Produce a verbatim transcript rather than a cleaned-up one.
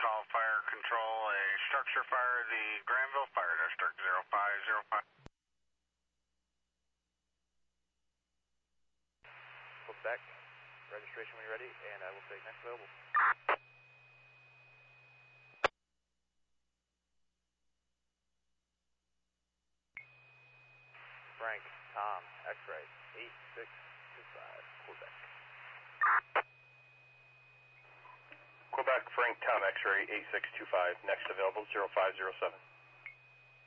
call fire control, a structure fire, the Granville Fire District, zero five zero five. Quebec, registration when you're ready, and I will take next available. Frank, Tom, X-ray, eight six two five, Quebec. Quebec, Frank, Tom, X-ray, eight six two five, next available, zero five zero seven.